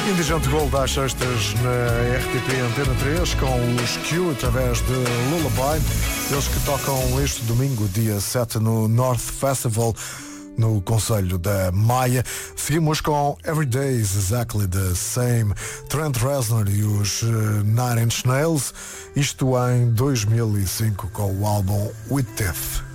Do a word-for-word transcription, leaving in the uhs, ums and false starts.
Indigente Gold às sextas na R T P Antena três com os Q através de Lullaby. Eles que tocam este domingo, dia sete, no North Festival, no Conselho da Maia. Seguimos com Every Day is Exactly the Same, Trent Reznor e os Nine Inch Nails, isto em dois mil e cinco com o álbum With Death.